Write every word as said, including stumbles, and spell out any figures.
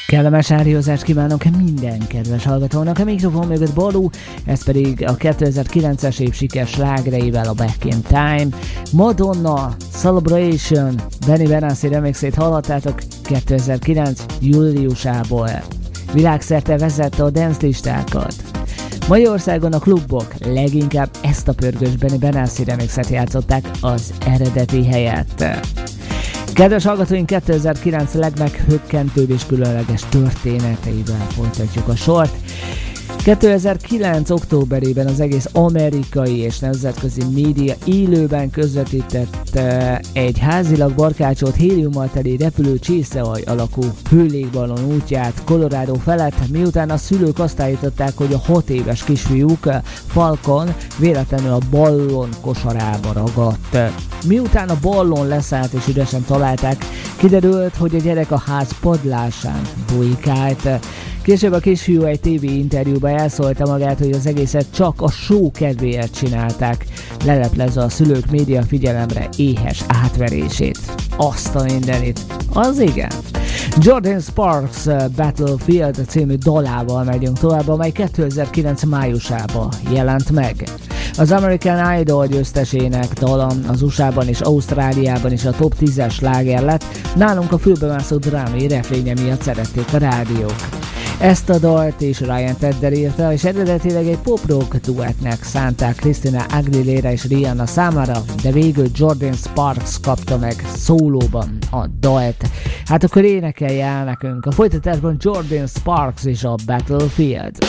Kellemes áriózást kívánok minden kedves hallgatónak, a mikrofon mögött Balú, ez pedig a kétezer-kilences év sikeres slágereivel a Back in Time. Madonna, Celebration, Benny Benassi remixét hallhattátok kétezer-kilenc júliusából. Világszerte vezette a dance listákat. Magyarországon a klubok leginkább ezt a pörgős Benny Benassi remixet játszották az eredeti helyett. Kedves hallgatóink, kétezer-kilenc legmeghökkentőbb és különleges történeteivel folytatjuk a sort. kétezer-kilenc októberében az egész amerikai és nemzetközi média élőben közvetített uh, egy házilag barkácsolt héliummal teli repülő csészealj alakú hőlégballon útját Colorado felett, miután a szülők azt állították, hogy a hat éves kisfiúk uh, Falcon véletlenül a ballon kosarába ragadt. Miután a ballon leszállt és üresen találták, kiderült, hogy a gyerek a ház padlásán bujkált. Később a kisfiú egy tévé interjúban elszólta magát, hogy az egészet csak a show kedvéért csinálták, leleplezve a szülők média figyelemre éhes átverését. Azt a mindenit. Az igen. Jordin Sparks Battlefield című dalával megyünk tovább, amely kétezer-kilenc májusában jelent meg. Az American Idol győztesének dala az u es á-ban és Ausztráliában is a top tízes sláger lett, nálunk a fülbemászó drámai refrénye miatt szerették a rádiók. Ezt a dalt is Ryan Tedder írta, és eredetileg egy pop-rock duettnek szánták Christina Aguilera és Rihanna számára, de végül Jordin Sparks kapta meg szólóban a dalt. Hát akkor énekelje el nekünk a folytatásban Jordin Sparks és a Battlefield.